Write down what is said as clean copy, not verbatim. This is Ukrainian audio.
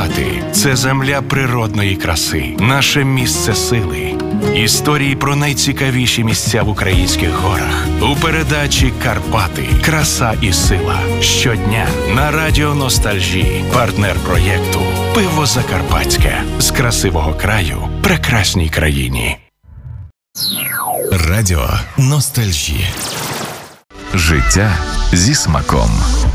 Карпати – це земля природної краси, наше місце сили. Історії про найцікавіші місця в українських горах у передачі «Карпати. Краса і сила». Щодня на радіо Ностальжі. Партнер проєкту «Пиво Закарпатське». З красивого краю прекрасній країні. Радіо Ностальжі. Життя зі смаком.